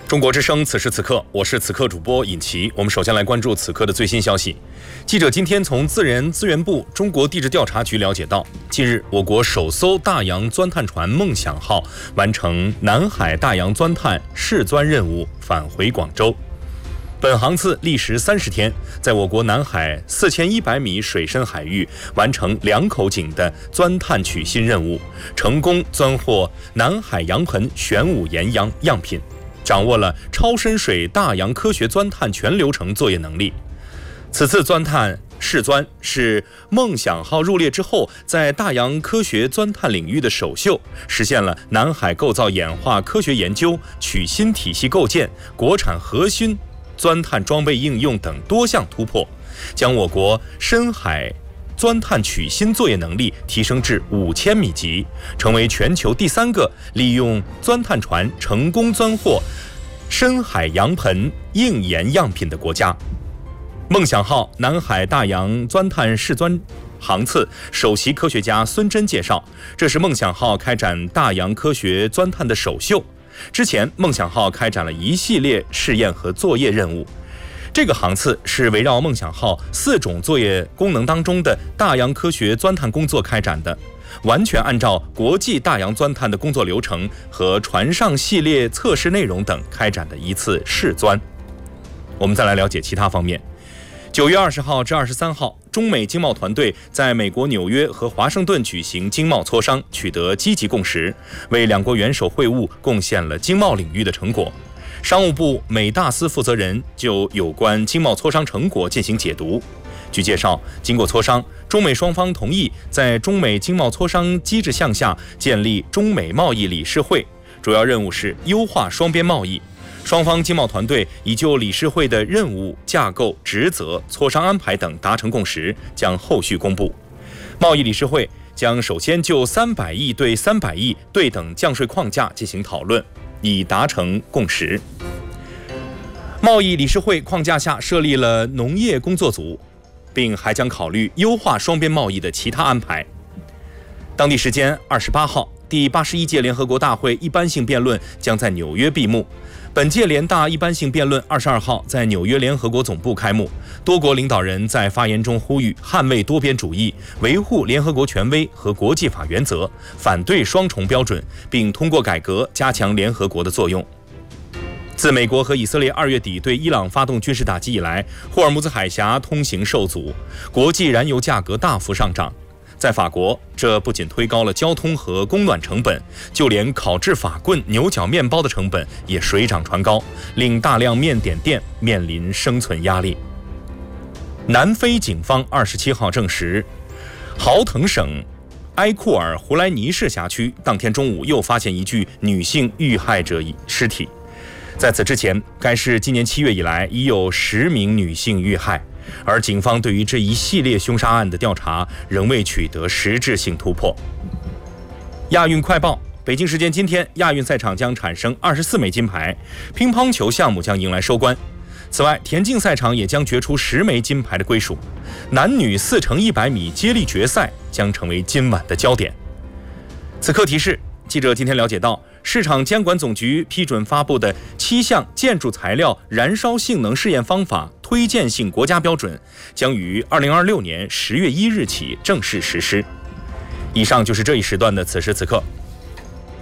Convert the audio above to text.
中国之声，此时此刻，我是此刻主播尹奇。我们首先来关注此刻的最新消息。记者今天从自然资源部中国地质调查局了解到，近日我国首艘大洋钻探船梦想号完成南海大洋钻探试钻任务，返回广州。本航次历时30天，在我国南海4100米水深海域完成2口井的钻探取芯任务，成功钻获南海洋盆玄武岩样品，掌握了超深水大洋科学钻探全流程作业能力。此次钻探试钻是梦想号入列之后在大洋科学钻探领域的首秀，实现了南海构造演化科学研究、取芯体系构建、国产核心钻探装备应用等多项突破，将我国深海钻探取芯作业能力提升至5000米级，成为全球第3个利用钻探船成功钻获深海洋盆硬岩样品的国家。梦想号南海大洋钻探试钻航次首席科学家孙真介绍，这是梦想号开展大洋科学钻探的首秀。之前梦想号开展了一系列试验和作业任务，这个航次是围绕梦想号4种作业功能当中的大洋科学钻探工作开展的，完全按照国际大洋钻探的工作流程和船上系列测试内容等开展的一次试钻。我们再来了解其他方面。9月20号至23号，中美经贸团队在美国纽约和华盛顿举行经贸磋商，取得积极共识，为两国元首会晤贡献了经贸领域的成果。商务部美大司负责人就有关经贸磋商成果进行解读。据介绍，经过磋商，中美双方同意在中美经贸磋商机制项下建立中美贸易理事会，主要任务是优化双边贸易。双方经贸团队已就理事会的任务、架构、职责、磋商安排等达成共识，将后续公布。贸易理事会将首先就300亿对300亿对等降税框架进行讨论，以达成共识。贸易理事会框架下设立了农业工作组，并还将考虑优化双边贸易的其他安排。当地时间28号，第81届联合国大会一般性辩论将在纽约闭幕。本届联大一般性辩论22号在纽约联合国总部开幕，多国领导人在发言中呼吁捍卫多边主义，维护联合国权威和国际法原则，反对双重标准，并通过改革加强联合国的作用。自美国和以色列2月底对伊朗发动军事打击以来，霍尔木兹海峡通行受阻，国际燃油价格大幅上涨。在法国，这不仅推高了交通和供暖成本，就连烤制法棍、牛角面包的成本也水涨船高，令大量面点店面临生存压力。南非警方27号证实，豪腾省埃库尔胡莱尼市辖区当天中午又发现一具女性遇害者尸体。在此之前，该市今年7月以来已有10名女性遇害，而警方对于这一系列凶杀案的调查仍未取得实质性突破。亚运快报：北京时间今天，亚运赛场将产生24枚金牌，乒乓球项目将迎来收官。此外，田径赛场也将决出10枚金牌的归属。男女4×100米接力决赛将成为今晚的焦点。此刻提示：记者今天了解到，市场监管总局批准发布的7项建筑材料燃烧性能试验方法推荐性国家标准将于2026年10月1日起正式实施。以上就是这一时段的此时此刻，